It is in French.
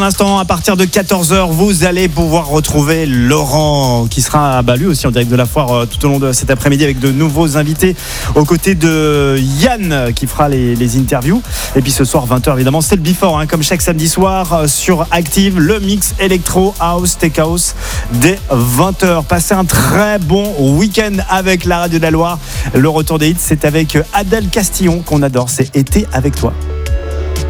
Un instant, à partir de 14h, vous allez pouvoir retrouver Laurent qui sera lui aussi en direct de la foire tout au long de cet après-midi avec de nouveaux invités aux côtés de Yann qui fera les interviews. Et puis ce soir 20h évidemment c'est le Before comme chaque samedi soir sur Active, le mix électro house tech house dès 20h. Passez un très bon week-end avec la radio de la Loire. Le retour des hits, c'est avec Adèle Castillon qu'on adore, c'est Été avec toi.